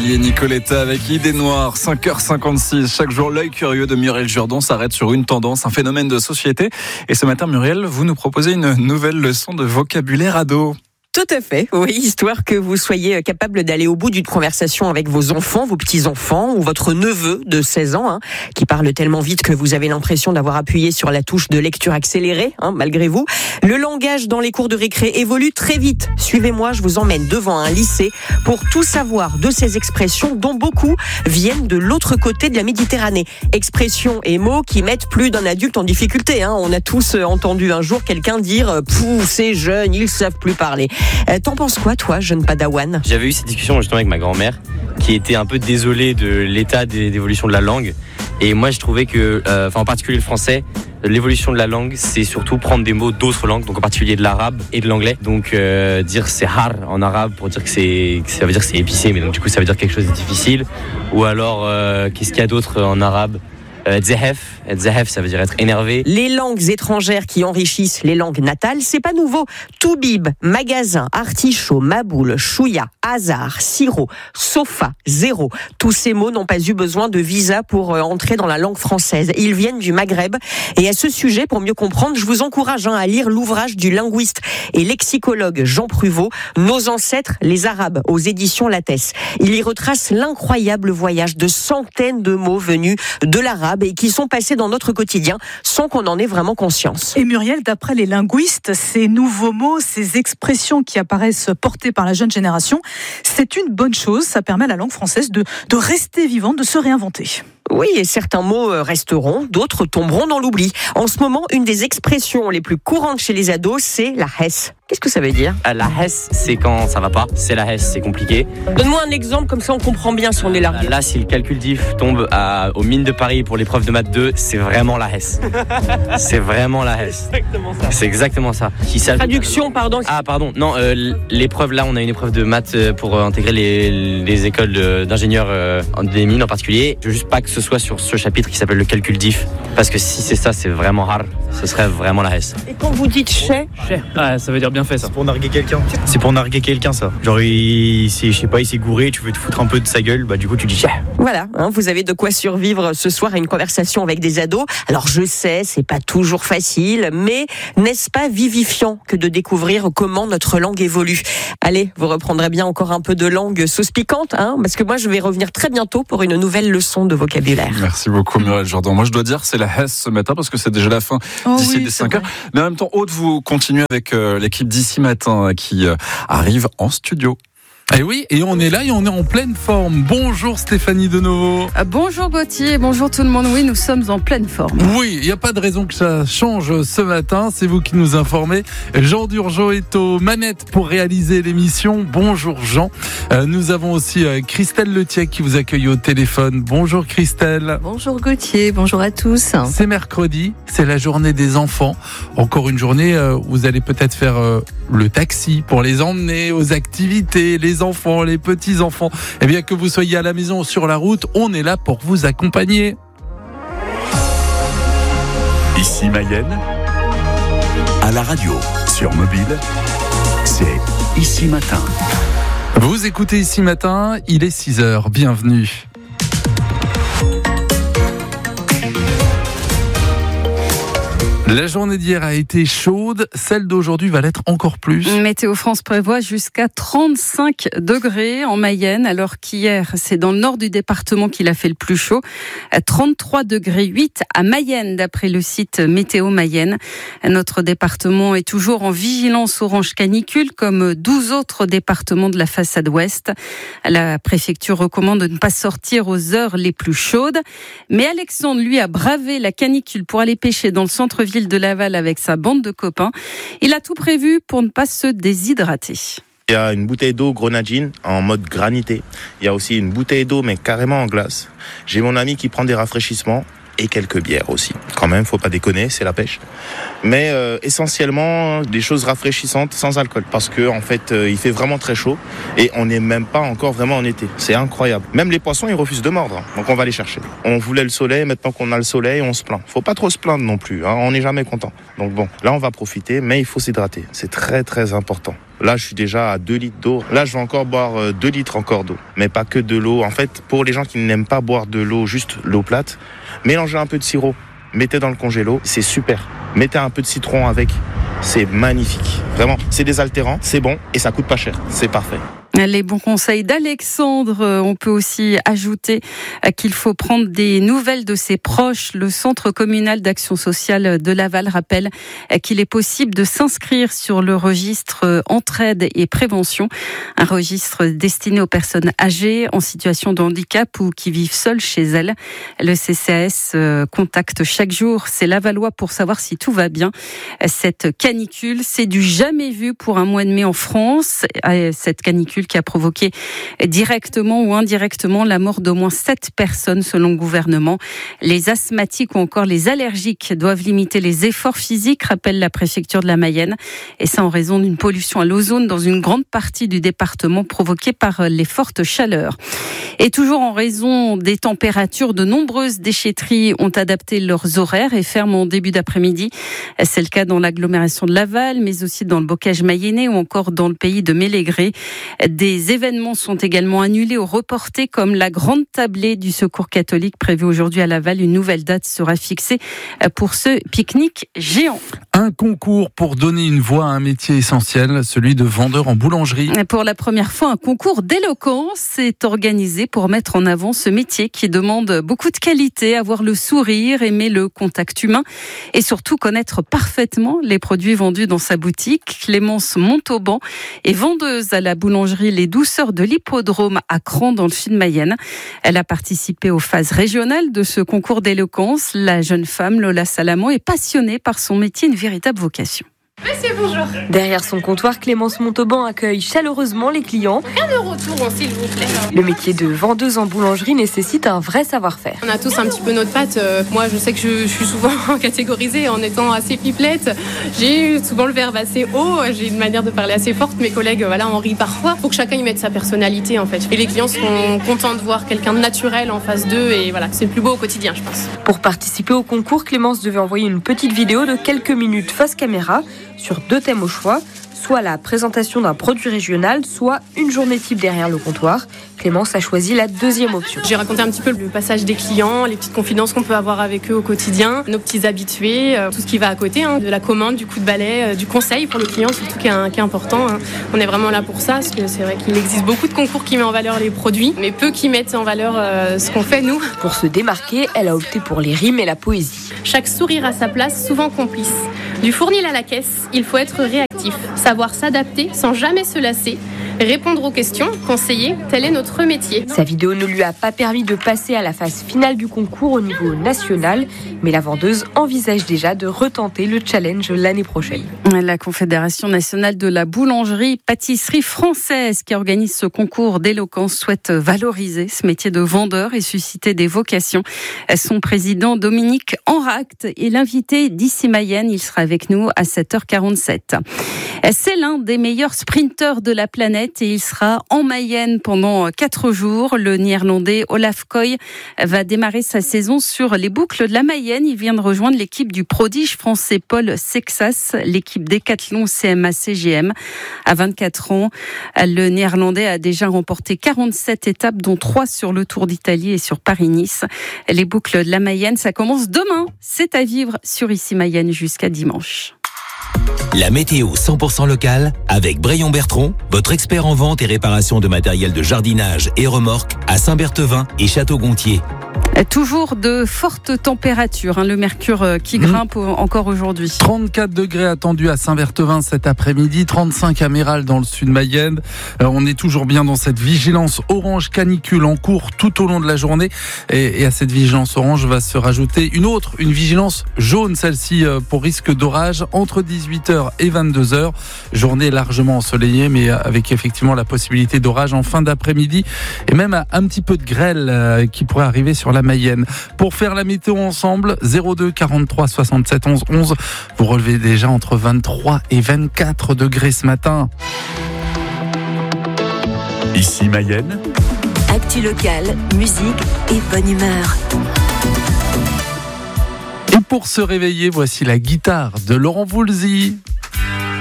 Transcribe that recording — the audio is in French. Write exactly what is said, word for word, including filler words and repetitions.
et Nicoletta avec Idée Noire, cinq heures cinquante-six. Chaque jour, l'œil curieux de Muriel Jourdan s'arrête sur une tendance, un phénomène de société. Et ce matin, Muriel, vous nous proposez une nouvelle leçon de vocabulaire ado. Tout à fait, oui, histoire que vous soyez capable d'aller au bout d'une conversation avec vos enfants, vos petits-enfants ou votre neveu de seize ans, hein, qui parle tellement vite que vous avez l'impression d'avoir appuyé sur la touche de lecture accélérée, hein, malgré vous. Le langage dans les cours de récré évolue très vite. Suivez-moi, je vous emmène devant un lycée pour tout savoir de ces expressions dont beaucoup viennent de l'autre côté de la Méditerranée. Expressions et mots qui mettent plus d'un adulte en difficulté, hein. On a tous entendu un jour quelqu'un dire « Pouh, ces jeunes, ils savent plus parler ». Euh, t'en penses quoi, toi, jeune padawan ? J'avais eu cette discussion justement avec ma grand-mère, qui était un peu désolée de l'état d'évolution de la langue. Et moi, je trouvais que, euh, enfin en particulier le français, l'évolution de la langue, c'est surtout prendre des mots d'autres langues, donc en particulier de l'arabe et de l'anglais. Donc euh, dire c'est har en arabe pour dire que c'est, que ça veut dire que c'est épicé, mais donc du coup ça veut dire quelque chose de difficile. Ou alors euh, qu'est-ce qu'il y a d'autre en arabe ? Zehef, Zehef, ça veut dire être énervé. Les langues étrangères qui enrichissent les langues natales, c'est pas nouveau. Toubib, magasin, artichaut, maboule, chouïa, hasard, sirop, sofa, zéro. Tous ces mots n'ont pas eu besoin de visa pour entrer dans la langue française. Ils viennent du Maghreb. Et à ce sujet, pour mieux comprendre, je vous encourage hein, à lire l'ouvrage du linguiste et lexicologue Jean Pruvot, Nos ancêtres, les Arabes, aux éditions Lattès. Il y retrace l'incroyable voyage de centaines de mots venus de l'arabe et qui sont passés dans notre quotidien sans qu'on en ait vraiment conscience. Et Muriel, d'après les linguistes, ces nouveaux mots, ces expressions qui apparaissent portées par la jeune génération, c'est une bonne chose. Ça permet à la langue française de, de rester vivante, de se réinventer. Oui, et certains mots resteront, d'autres tomberont dans l'oubli. En ce moment, une des expressions les plus courantes chez les ados, c'est la hesse. Qu'est-ce que ça veut dire ? La hesse, c'est quand ça va pas. C'est la hesse, c'est compliqué. Donne-moi un exemple, comme ça on comprend bien si on est largué. Là, si le calcul diff tombe à, aux mines de Paris pour l'épreuve de maths deux, c'est vraiment la hesse. C'est vraiment la hesse. C'est exactement ça. C'est exactement ça. Qui Traduction, pardon. Ah, pardon. Non, euh, l'épreuve, là, on a une épreuve de maths pour intégrer les, les écoles d'ingénieurs euh, des mines en particulier. Je veux juste pas que ce soit sur ce chapitre qui s'appelle le calcul diff. Parce que si c'est ça, c'est vraiment rare. Ce serait vraiment la hesse. Et quand vous dites chais, ah, ça veut dire bien fait ça. C'est pour narguer quelqu'un. C'est pour narguer quelqu'un ça. Genre il, il je sais pas, il s'est gouré, tu veux te foutre un peu de sa gueule, bah du coup tu dis chais. Voilà, hein, vous avez de quoi survivre ce soir à une conversation avec des ados. Alors je sais, c'est pas toujours facile, mais n'est-ce pas vivifiant que de découvrir comment notre langue évolue ? Allez, vous reprendrez bien encore un peu de langue sauce piquante, hein, parce que moi je vais revenir très bientôt pour une nouvelle leçon de vocabulaire. Merci beaucoup Muriel Jourdan. Moi je dois dire c'est la hesse ce matin parce que c'est déjà la fin oh d'ici oui, des cinq heures. Mais en même temps, Aude, vous continuez avec euh, l'équipe d'ici matin qui euh, arrive en studio. Et oui, et on est là et on est en pleine forme. Bonjour Stéphanie de nouveau. Bonjour Gauthier, bonjour tout le monde. Oui, nous sommes en pleine forme. Oui, il n'y a pas de raison que ça change ce matin. C'est vous qui nous informez. Jean Durgeau est aux manettes pour réaliser l'émission. Bonjour Jean. Euh, nous avons aussi euh, Christelle Letiec qui vous accueille au téléphone. Bonjour Christelle. Bonjour Gauthier, bonjour à tous. C'est mercredi, c'est la journée des enfants. Encore une journée euh, où vous allez peut-être faire euh, le taxi pour les emmener aux activités, les enfants, les petits-enfants. Eh bien, que vous soyez à la maison ou sur la route, on est là pour vous accompagner. Ici Mayenne, à la radio, sur mobile, c'est Ici Matin. Vous écoutez Ici Matin, il est six heures, bienvenue. La journée d'hier a été chaude, celle d'aujourd'hui va l'être encore plus. Météo France prévoit jusqu'à trente-cinq degrés en Mayenne, alors qu'hier, c'est dans le nord du département qu'il a fait le plus chaud. trente-trois degrés huit à Mayenne, d'après le site Météo Mayenne. Notre département est toujours en vigilance orange canicule, comme douze autres départements de la façade ouest. La préfecture recommande de ne pas sortir aux heures les plus chaudes. Mais Alexandre, lui, a bravé la canicule pour aller pêcher dans le centre-ville de Laval avec sa bande de copains. Il a tout prévu pour ne pas se déshydrater. Il y a une bouteille d'eau grenadine en mode granité. Il y a aussi une bouteille d'eau mais carrément en glace. J'ai mon ami qui prend des rafraîchissements et quelques bières aussi. Quand même, faut pas déconner, c'est la pêche. Mais euh, essentiellement des choses rafraîchissantes sans alcool, parce que en fait, euh, il fait vraiment très chaud et on n'est même pas encore vraiment en été. C'est incroyable. Même les poissons, ils refusent de mordre, donc on va les chercher. On voulait le soleil, maintenant qu'on a le soleil, on se plaint. Faut pas trop se plaindre non plus, hein, on n'est jamais content. Donc bon, là on va profiter, mais il faut s'hydrater. C'est très très important. Là, je suis déjà à deux litres d'eau. Là, je vais encore boire deux litres encore d'eau. Mais pas que de l'eau. En fait, pour les gens qui n'aiment pas boire de l'eau, juste l'eau plate, mélangez un peu de sirop. Mettez dans le congélo, c'est super. Mettez un peu de citron avec, c'est magnifique. Vraiment, c'est désaltérant, c'est bon et ça coûte pas cher. C'est parfait. Les bons conseils d'Alexandre. On peut aussi ajouter qu'il faut prendre des nouvelles de ses proches. Le Centre communal d'action sociale de Laval rappelle qu'il est possible de s'inscrire sur le registre Entraide et Prévention, un registre destiné aux personnes âgées en situation de handicap ou qui vivent seules chez elles. Le C C A S contacte chaque jour ces Lavallois pour savoir si tout va bien. Cette canicule, c'est du jamais vu pour un mois de mai en France. Cette canicule qui a provoqué directement ou indirectement la mort d'au moins sept personnes selon le gouvernement. Les asthmatiques ou encore les allergiques doivent limiter les efforts physiques, rappelle la préfecture de la Mayenne. Et ça en raison d'une pollution à l'ozone dans une grande partie du département provoquée par les fortes chaleurs. Et toujours en raison des températures, de nombreuses déchetteries ont adapté leurs horaires et ferment en début d'après-midi. C'est le cas dans l'agglomération de Laval, mais aussi dans le bocage mayennais ou encore dans le pays de Mélégré. Des événements sont également annulés ou reportés, comme la grande tablée du Secours catholique prévue aujourd'hui à Laval. Une nouvelle date sera fixée pour ce pique-nique géant. Un concours pour donner une voix à un métier essentiel, celui de vendeur en boulangerie. Pour la première fois, un concours d'éloquence est organisé pour mettre en avant ce métier qui demande beaucoup de qualité, avoir le sourire, aimer le contact humain et surtout connaître parfaitement les produits vendus dans sa boutique. Clémence Montauban est vendeuse à la boulangerie Les Douceurs de l'Hippodrome à Cran dans le Sud-Mayenne. Elle a participé aux phases régionales de ce concours d'éloquence. La jeune femme, Lola Salamon, est passionnée par son métier, une véritable vocation. Monsieur, bonjour. Derrière son comptoir, Clémence Montauban accueille chaleureusement les clients. Un euro retour, s'il vous plaît. Le métier de vendeuse en boulangerie nécessite un vrai savoir-faire. On a tous un petit peu notre patte. Moi, je sais que je, je suis souvent catégorisée en étant assez pipelette. J'ai souvent le verbe assez haut. J'ai une manière de parler assez forte. Mes collègues, voilà, on rit parfois. Il faut que chacun y mette sa personnalité, en fait. Et les clients sont contents de voir quelqu'un de naturel en face d'eux. Et voilà, c'est le plus beau au quotidien, je pense. Pour participer au concours, Clémence devait envoyer une petite vidéo de quelques minutes face caméra sur deux thèmes au choix, soit la présentation d'un produit régional, soit une journée type derrière le comptoir. Clémence a choisi la deuxième option. J'ai raconté un petit peu le passage des clients, les petites confidences qu'on peut avoir avec eux au quotidien, nos petits habitués, euh, tout ce qui va à côté, hein, de la commande, du coup de balai, euh, du conseil pour le client, surtout qui est, qui est important. Hein. On est vraiment là pour ça, parce que c'est vrai qu'il existe beaucoup de concours qui mettent en valeur les produits, mais peu qui mettent en valeur euh, ce qu'on fait nous. Pour se démarquer, elle a opté pour les rimes et la poésie. Chaque sourire à sa place, souvent complice. Du fournil à la caisse, il faut être réactif, savoir s'adapter sans jamais se lasser, répondre aux questions, conseiller, tel est notre métier. Sa vidéo ne lui a pas permis de passer à la phase finale du concours au niveau national, mais la vendeuse envisage déjà de retenter le challenge l'année prochaine. La Confédération nationale de la boulangerie-pâtisserie française qui organise ce concours d'éloquence souhaite valoriser ce métier de vendeur et susciter des vocations. Son président Dominique Enract est l'invité d'Ici Mayenne. Il sera avec nous à sept heures quarante-sept. C'est l'un des meilleurs sprinteurs de la planète et il sera en Mayenne pendant quatre jours. Le Néerlandais Olaf Koy va démarrer sa saison sur les boucles de la Mayenne. Il vient de rejoindre l'équipe du prodige français Paul Sexas, l'équipe Décathlon C M A C G M. À vingt-quatre ans, le Néerlandais a déjà remporté quarante-sept étapes, dont trois sur le Tour d'Italie et sur Paris-Nice. Les boucles de la Mayenne, ça commence demain. C'est à vivre sur Ici Mayenne jusqu'à dimanche. La météo cent pour cent locale avec Brayon Bertrand, votre expert en vente et réparation de matériel de jardinage et remorques à Saint-Berthevin et Château-Gontier. Toujours de fortes températures, hein, le mercure qui grimpe mmh. encore aujourd'hui. trente-quatre degrés attendus à Saint-Berthevin cet après-midi, trente-cinq à Méral dans le sud Mayenne. Euh, on est toujours bien dans cette vigilance orange canicule en cours tout au long de la journée. Et, et à cette vigilance orange va se rajouter une autre, une vigilance jaune, celle-ci euh, pour risque d'orage entre dix-huit heures et vingt-deux heures. Journée largement ensoleillée, mais avec effectivement la possibilité d'orage en fin d'après-midi et même un petit peu de grêle euh, qui pourrait arriver sur la Mayenne. Pour faire la météo ensemble, zéro deux quarante-trois soixante-sept onze onze. Vous relevez déjà entre vingt-trois et vingt-quatre degrés ce matin. Ici Mayenne. Actu locale, musique et bonne humeur. Et pour se réveiller, voici la guitare de Laurent Voulzy.